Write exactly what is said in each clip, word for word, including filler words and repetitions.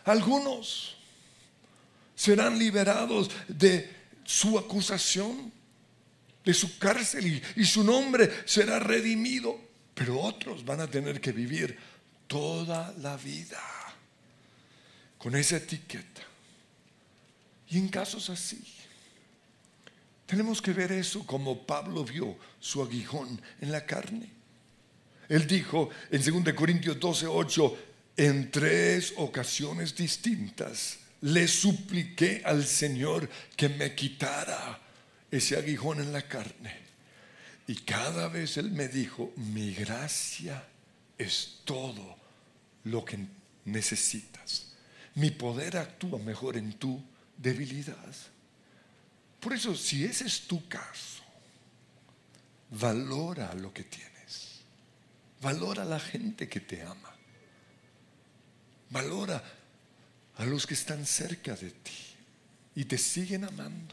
Algunos serán liberados de su acusación, de su cárcel, y, y su nombre será redimido. Pero otros van a tener que vivir toda la vida con esa etiqueta. Y en casos así, tenemos que ver eso como Pablo vio su aguijón en la carne. Él dijo en segunda Corintios doce ocho: en tres ocasiones distintas le supliqué al Señor que me quitara ese aguijón en la carne. Y cada vez Él me dijo: mi gracia es todo lo que necesitas. Mi poder actúa mejor en tu debilidad. Por eso, si ese es tu caso, valora lo que tienes. Valora a la gente que te ama. Valora a los que están cerca de ti y te siguen amando.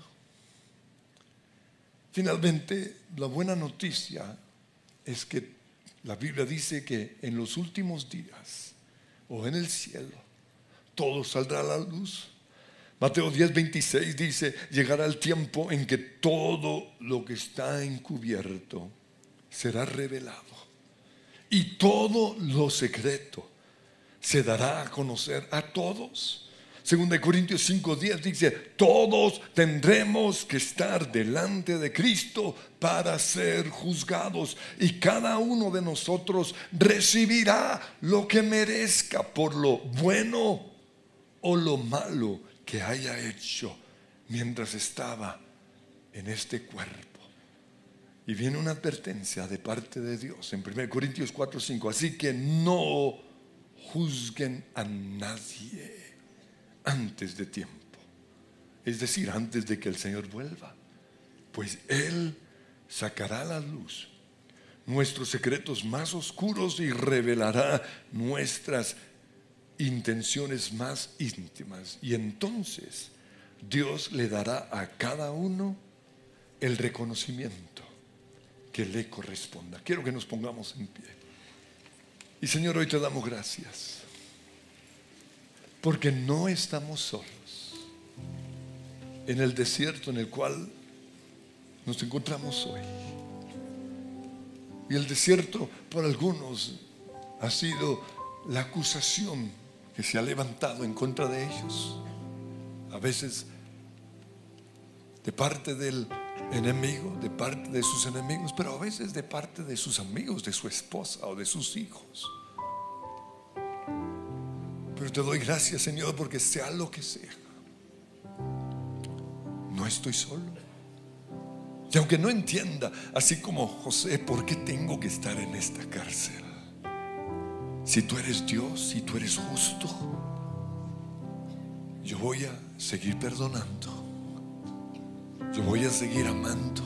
Finalmente, la buena noticia es que la Biblia dice que en los últimos días o en el cielo todo saldrá a la luz. Mateo diez veintiséis dice: llegará el tiempo en que todo lo que está encubierto será revelado, y todo lo secreto se dará a conocer a todos. Segunda de Corintios cinco diez dice: todos tendremos que estar delante de Cristo para ser juzgados, y cada uno de nosotros recibirá lo que merezca por lo bueno o lo malo que haya hecho mientras estaba en este cuerpo. Y viene una advertencia de parte de Dios en primera Corintios cuatro cinco: así que no juzguen a nadie antes de tiempo, es decir, antes de que el Señor vuelva, pues Él sacará a la luz nuestros secretos más oscuros y revelará nuestras intenciones más íntimas. Y entonces Dios le dará a cada uno el reconocimiento que le corresponda. Quiero que nos pongamos en pie. Y Señor, hoy te damos gracias porque no estamos solos en el desierto en el cual nos encontramos hoy. Y el desierto por algunos ha sido la acusación que se ha levantado en contra de ellos, a veces de parte del enemigo, de parte de sus enemigos, pero a veces de parte de sus amigos, de su esposa o de sus hijos. Pero te doy gracias, Señor, porque sea lo que sea, no estoy solo. Y aunque no entienda, así como José, por qué tengo que estar en esta cárcel, si tú eres Dios, si tú eres justo, yo voy a seguir perdonando, yo voy a seguir amando,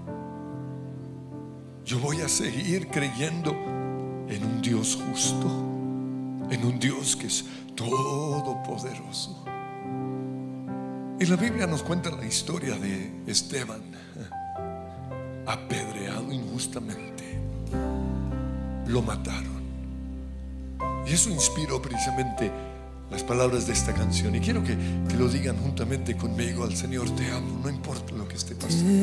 yo voy a seguir creyendo en un Dios justo, en un Dios que es todopoderoso. Y la Biblia nos cuenta la historia de Esteban, apedreado injustamente, lo mataron. Y eso inspiró precisamente las palabras de esta canción. Y quiero que, que lo digan juntamente conmigo al Señor: te amo, no importa lo que esté pasando.